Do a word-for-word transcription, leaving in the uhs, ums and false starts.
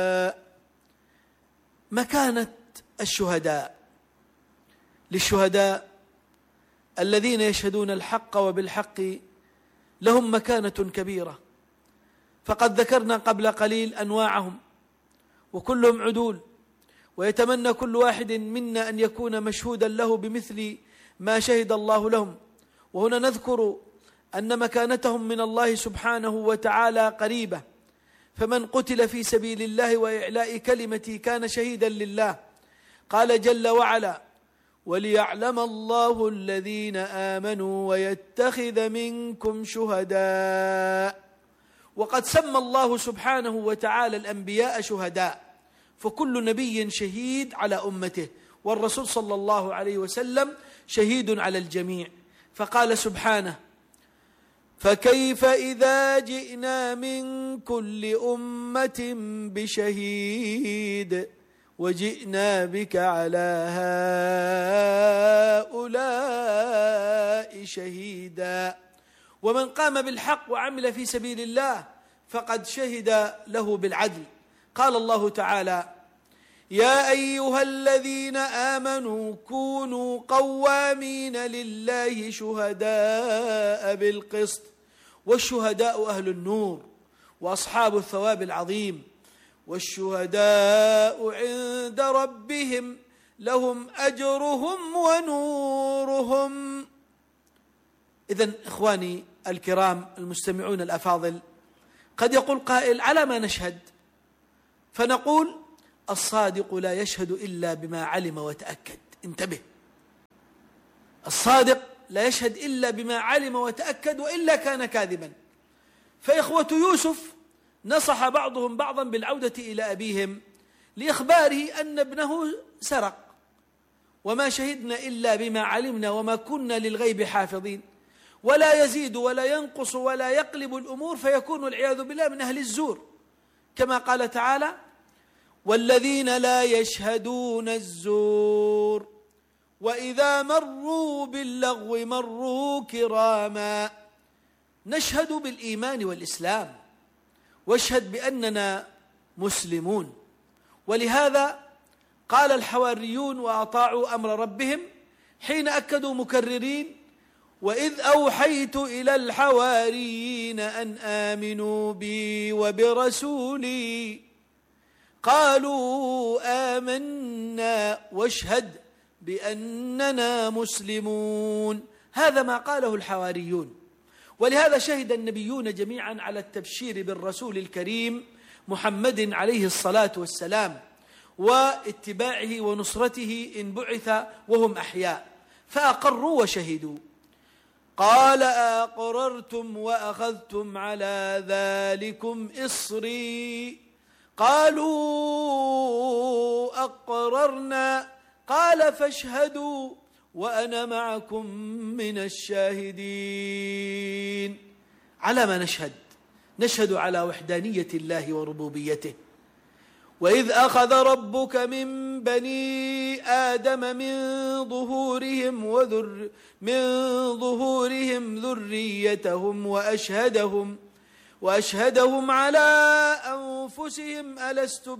مكانة الشهداء. للشهداء الذين يشهدون الحق وبالحق لهم مكانة كبيرة، فقد ذكرنا قبل قليل أنواعهم وكلهم عدول، ويتمنى كل واحد منا أن يكون مشهودا له بمثل ما شهد الله لهم. وهنا نذكر أن مكانتهم من الله سبحانه وتعالى قريبة، فمن قتل في سبيل الله وإعلاء كلمته كان شهيدا لله. قال جل وعلا: وليعلم الله الذين آمنوا ويتخذ منكم شهداء. وقد سمى الله سبحانه وتعالى الأنبياء شهداء، فكل نبي شهيد على أمته، والرسول صلى الله عليه وسلم شهيد على الجميع. فقال سبحانه: فكيف إذا جئنا من كل أمة بشهيد وجئنا بك على هؤلاء شهيدا. ومن قام بالحق وعمل في سبيل الله فقد شهد له بالعدل. قال الله تعالى: يا أيها الذين آمنوا كونوا قوامين لله شهداء بالقسط. والشهداء أهل النور وأصحاب الثواب العظيم، والشهداء عند ربهم لهم أجرهم ونورهم. إذن إخواني الكرام المستمعون الأفاضل، قد يقول قائل: على ما نشهد؟ فنقول: الصادق لا يشهد إلا بما علم وتأكد. انتبه، الصادق لا يشهد إلا بما علم وتأكد، وإلا كان كاذبا. فإخوة يوسف نصح بعضهم بعضا بالعودة إلى أبيهم لإخباره أن ابنه سرق، وما شهدنا إلا بما علمنا وما كنا للغيب حافظين. ولا يزيد ولا ينقص ولا يقلب الأمور، فيكون والعياذ بالله من أهل الزور، كما قال تعالى: والذين لا يشهدون الزور وإذا مروا باللغو مروا كراما. نشهد بالإيمان والإسلام، واشهد بأننا مسلمون. ولهذا قال الحواريون وأطاعوا أمر ربهم حين أكدوا مكررين: وإذ أوحيت إلى الحواريين أن آمنوا بي وبرسولي قالوا آمنا واشهد بأننا مسلمون. هذا ما قاله الحواريون. ولهذا شهد النبيون جميعا على التبشير بالرسول الكريم محمد عليه الصلاة والسلام، واتباعه ونصرته إن بعث وهم أحياء، فأقروا وشهدوا. قال: أقررتم وأخذتم على ذلكم إصري؟ قالوا أقررنا. قال: فاشهدوا وأنا معكم من الشاهدين. على ما نشهد؟ نشهد على وحدانية الله وربوبيته. وإذ أخذ ربك من بني آدم من ظهورهم وذر من ظهورهم ذريتهم وأشهدهم وأشهدهم على أنفسهم ألست